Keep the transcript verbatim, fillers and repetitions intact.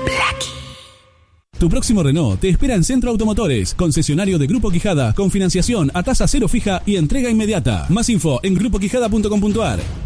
Tu próximo Renault te espera en Centro Automotores, concesionario de Grupo Quijada, con financiación a tasa cero fija y entrega inmediata. Más info en grupo quijada punto com punto ar.